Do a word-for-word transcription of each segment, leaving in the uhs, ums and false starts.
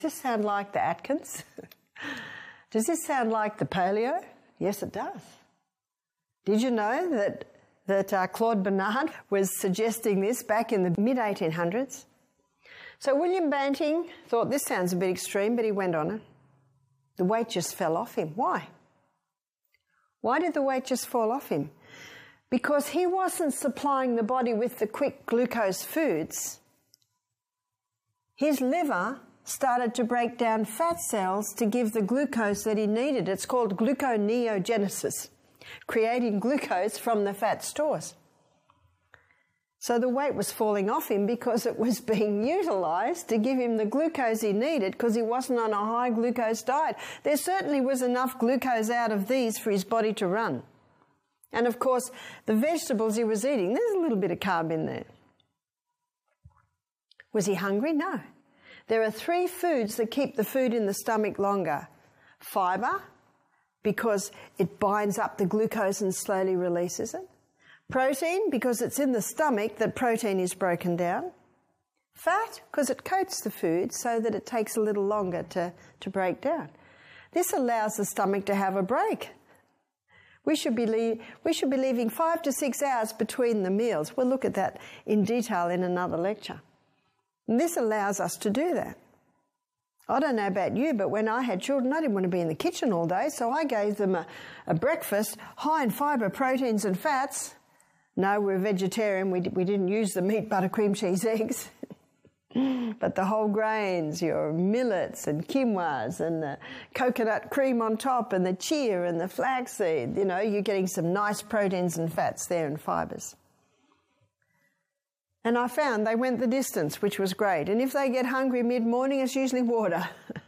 Does this sound like the Atkins? Does this sound like the paleo? Yes, it does. Did you know that, that uh, Claude Bernard was suggesting this back in the mid eighteen hundreds? So William Banting thought this sounds a bit extreme, but he went on it. The weight just fell off him. Why? Why did the weight just fall off him? Because he wasn't supplying the body with the quick glucose foods. His liver started to break down fat cells to give the glucose that he needed. It's called gluconeogenesis, creating glucose from the fat stores. So the weight was falling off him because it was being utilised to give him the glucose he needed because he wasn't on a high glucose diet. There certainly was enough glucose out of these for his body to run. And of course, the vegetables he was eating, there's a little bit of carb in there. Was he hungry? No. There are three foods that keep the food in the stomach longer. Fibre, because it binds up the glucose and slowly releases it. Protein, because it's in the stomach that protein is broken down. Fat, because it coats the food so that it takes a little longer to, to break down. This allows the stomach to have a break. We should be le- we should be leaving five to six hours between the meals. We'll look at that in detail in another lecture. And this allows us to do that. I don't know about you, but when I had children, I didn't want to be in the kitchen all day, so I gave them a, a breakfast high in fibre, proteins and fats. No, we're vegetarian. We, we didn't use the meat, butter, cream, cheese, eggs. But the whole grains, your millets and quinoas and the coconut cream on top and the chia and the flaxseed, you know, you're getting some nice proteins and fats there and fibres. And I found they went the distance, which was great. And if they get hungry mid-morning, it's usually water.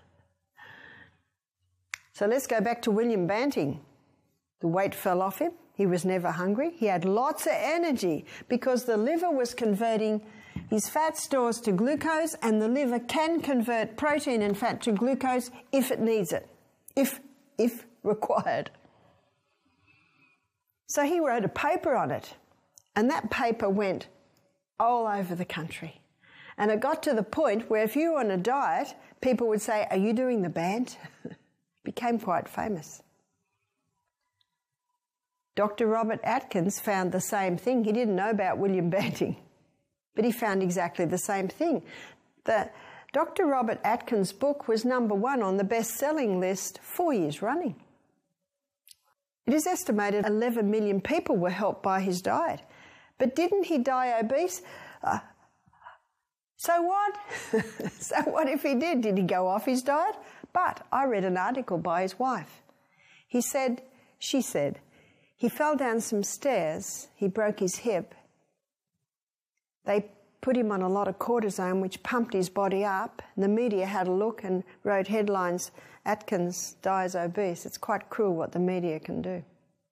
So let's go back to William Banting. The weight fell off him. He was never hungry. He had lots of energy because the liver was converting his fat stores to glucose, and the liver can convert protein and fat to glucose if it needs it, if, if required. So he wrote a paper on it, and that paper went all over the country. And it got to the point where if you were on a diet, people would say, "Are you doing the band?" It became quite famous. Doctor Robert Atkins found the same thing. He didn't know about William Banting, but he found exactly the same thing. The Doctor Robert Atkins' book was number one on the best-selling list four years running. It is estimated eleven million people were helped by his diet. But didn't he die obese? Uh, so what? So what if he did? Did he go off his diet? But I read an article by his wife. He said, she said, he fell down some stairs, he broke his hip. They put him on a lot of cortisone, which pumped his body up. And the media had a look and wrote headlines, "Atkins dies obese." It's quite cruel what the media can do.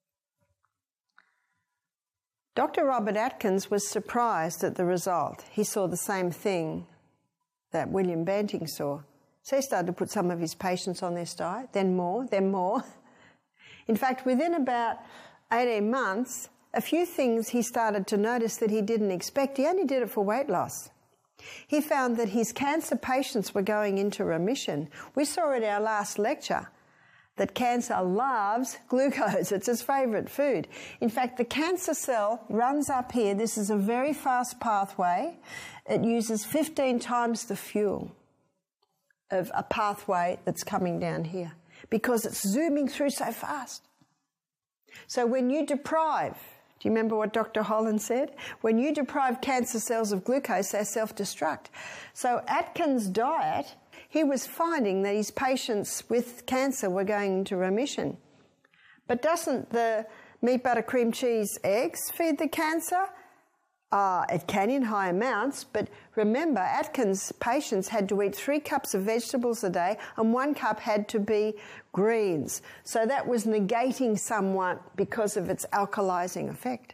Doctor Robert Atkins was surprised at the result. He saw the same thing that William Banting saw. So he started to put some of his patients on this diet, then more, then more. In fact, within about eighteen months, a few things he started to notice that he didn't expect. He only did it for weight loss. He found that his cancer patients were going into remission. We saw in our last lecture that cancer loves glucose. It's its favourite food. In fact, the cancer cell runs up here. This is a very fast pathway. It uses fifteen times the fuel of a pathway that's coming down here because it's zooming through so fast. So when you deprive, do you remember what Doctor Holland said? When you deprive cancer cells of glucose, they self-destruct. So Atkins' diet, he was finding that his patients with cancer were going into remission. But doesn't the meat, butter, cream, cheese, eggs feed the cancer? Uh, it can in high amounts, but remember, Atkins' patients had to eat three cups of vegetables a day, and one cup had to be greens. So that was negating somewhat because of its alkalizing effect.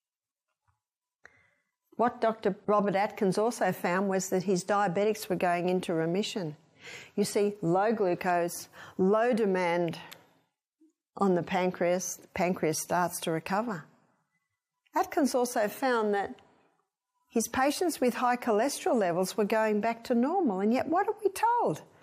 What Doctor Robert Atkins also found was that his diabetics were going into remission. You see, low glucose, low demand on the pancreas, the pancreas starts to recover. Atkins also found that his patients with high cholesterol levels were going back to normal, and yet what are we told?